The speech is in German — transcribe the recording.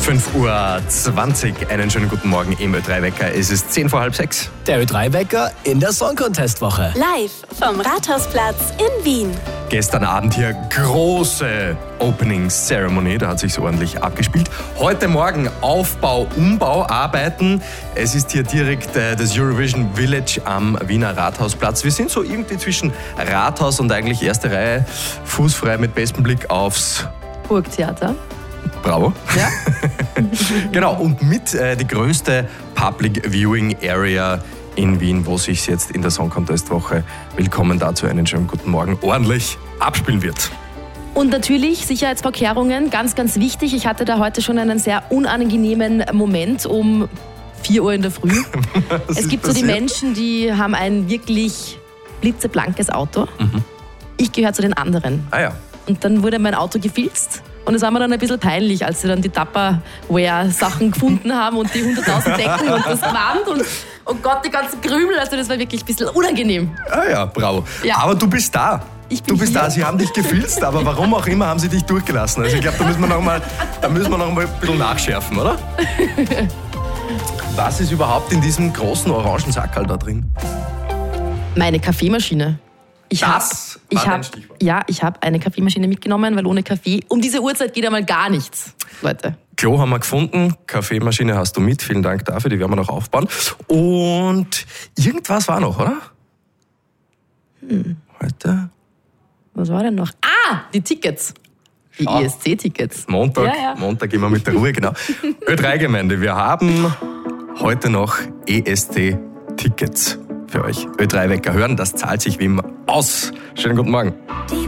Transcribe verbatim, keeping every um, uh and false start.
fünf Uhr zwanzig, einen schönen guten Morgen im Ö drei Wecker. Es ist zehn vor halb sechs. Der Ö drei Wecker in der Song Contest Woche. Live vom Rathausplatz in Wien. Gestern Abend hier große Opening Ceremony, da hat sich's ordentlich abgespielt. Heute Morgen Aufbau, Umbauarbeiten. Es ist hier direkt äh, das Eurovision Village am Wiener Rathausplatz. Wir sind so irgendwie zwischen Rathaus und eigentlich erste Reihe, fußfrei mit bestem Blick aufs Burgtheater. Bravo. Ja. Genau, und mit äh, die größte Public Viewing Area in Wien, wo sich jetzt in der Song Contest Woche, willkommen dazu, einen schönen guten Morgen, ordentlich abspielen wird. Und natürlich Sicherheitsvorkehrungen, ganz, ganz wichtig. Ich hatte da heute schon einen sehr unangenehmen Moment um vier Uhr in der Früh. Es gibt so die Menschen, die haben ein wirklich blitzeblankes Auto. Mhm. Ich gehöre zu den anderen. Ah ja. Und dann wurde mein Auto gefilzt. Und es war mir dann ein bisschen peinlich, als sie dann die Tupperware-Sachen gefunden haben und die hunderttausend Decken und das Gewand und oh Gott, die ganzen Krümel. Also das war wirklich ein bisschen unangenehm. Ah ja, bravo. Ja. Aber du bist da. Ich bin du bist hier. da, sie haben dich gefilzt, aber warum auch immer haben sie dich durchgelassen. Also ich glaube, da müssen wir noch mal, da müssen wir noch mal ein bisschen nachschärfen, oder? Was ist überhaupt in diesem großen orangen Sackerl da drin? Meine Kaffeemaschine. Ich Das hab, war ich dein hab, Stichwort. Ja, ich habe eine Kaffeemaschine mitgenommen, weil ohne Kaffee um diese Uhrzeit geht einmal gar nichts, Leute. Klo haben wir gefunden, Kaffeemaschine hast du mit, vielen Dank dafür, die werden wir noch aufbauen. Und irgendwas war noch, oder? Hm. Heute? Was war denn noch? Ah, die Tickets. Die Schau. E S C-Tickets. Montag, Ja, ja. Montag gehen wir mit der Ruhe, genau. Ö drei Gemeinde, wir haben heute noch E S C-Tickets für euch. Ö drei Wecker hören, das zahlt sich wie immer aus. Schönen guten Morgen. Die